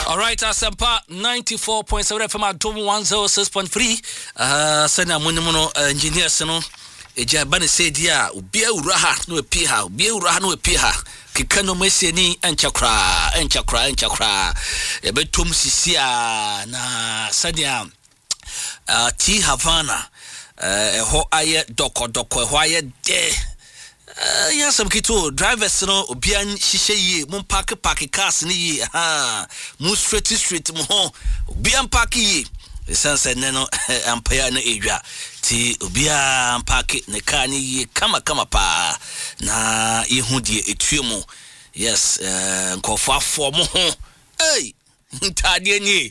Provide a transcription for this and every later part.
All right, Asampa 94.7 FM at 106.3. Sena munimono engineers no eja bane say dia ubia uraha no epiha ubia uraha no epiha kikano meseni enchakra ebetom sisia na sadia T Havana ho aye doko ho aye de yeah, some kito drivers no obian shishe yi mun park cars ni yi mun street mo obian park yi sense no ampaya no edwa ti obian park ne car ni yi kama pa na ihu die etuemu yes nkofo afo mo ho hey ntade ni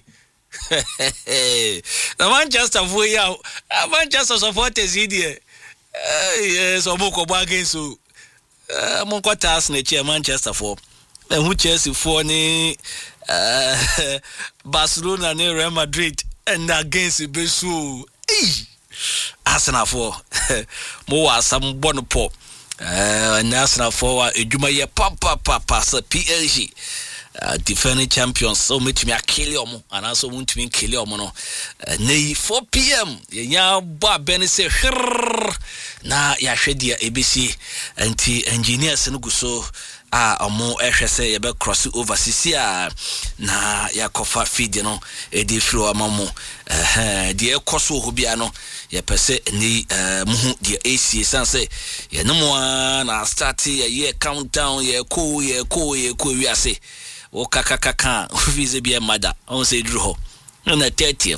the Manchester supporters here. Yes, Omoko bargain so Monko task na chair Manchester for who Chelsea for ni Barcelona ni Real Madrid and against Besu Arsenal for mo wa some bonopo and Arsenal for ejuma ye papa PSG defending champions so much me akele omo and also want me kele omo no nei 4 p.m. ya ba beni se na ya hwedia ABC anti engineers no guso omo ehwese ye be cross over sisia na ya kofa feed no edi firo amamo de ekoso hobia no ye pese ni muhu de AC sanse ye no mo na start ye countdown ye ko wiase o kaka vize bia mada on say dru ho na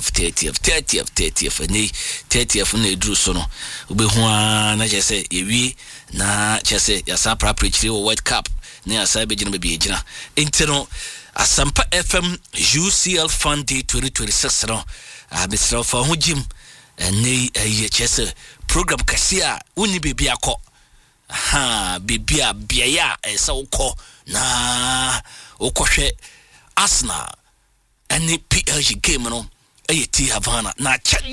30th ni 30th na dru so no obehu na chese yewi na chese ya sa preach o World Cup na asa be gina be gina intino Asampa FM UCL Fund Day 2026 no abisra fa ho jim ni ye chese program kasia uni bibia ko bibia bia ya esa ukọ na okohwe Arsenal any PSG game no T Havana na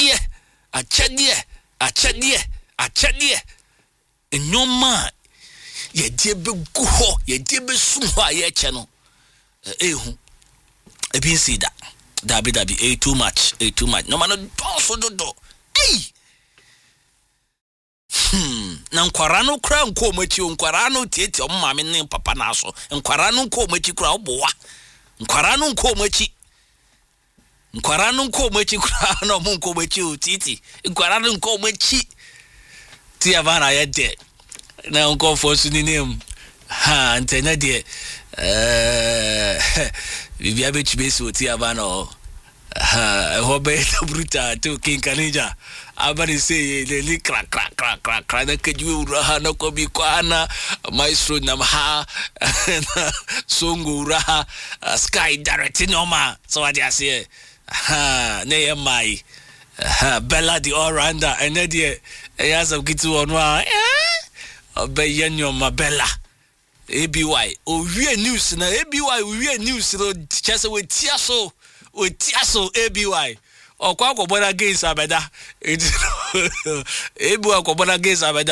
achadie enyoma ye die be guho ye die be sumho aye che no ehu ebi si da dabi too much no man also do na nkwara no kra nko machi nkwara no tieti o mama ne papa na so nkwara no nko machi kra obowa nkwara no nko machi kra no mo nko machi o titi nkwara no nko machi ti Havana ya de na nko fo su ni nem antena de bibia be chibesi o ti Havana o Robert Bruta to King Kanija abari say le crack na kejwe uraha na ko bi kwana maestro namha songo uraha sky direct noma so what you say ne mai Bella the all rounder and there has some kitu onwa obeyen nyoma Bella ABY o wie news na ABY o wie news no chese we tiaso ABY okwa kwobona against abeda ABY kwobona against abeda